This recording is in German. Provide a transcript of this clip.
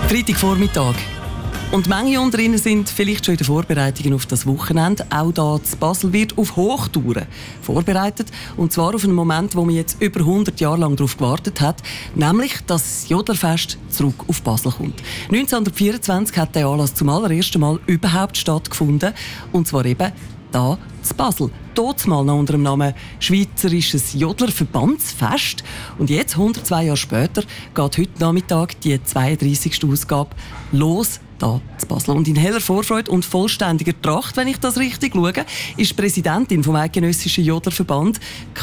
Freitagvormittag. Und manche unter Ihnen sind vielleicht schon in den Vorbereitungen auf das Wochenende. Auch hier in Basel wird auf Hochtouren vorbereitet. Und zwar auf einen Moment, wo man jetzt über 100 Jahre lang darauf gewartet hat. Nämlich, dass das Jodlerfest zurück auf Basel kommt. 1924 hat der Anlass zum allerersten Mal überhaupt stattgefunden. Und zwar eben hier in Basel. Mal noch unter dem Namen Schweizerisches Jodlerverbandsfest. Und jetzt, 102 Jahre später, geht heute Nachmittag die 32. Ausgabe los hier in Basel. Und in heller Vorfreude und vollständiger Tracht, wenn ich das richtig schaue, ist die Präsidentin vom Eidgenössischen Jodlerverband,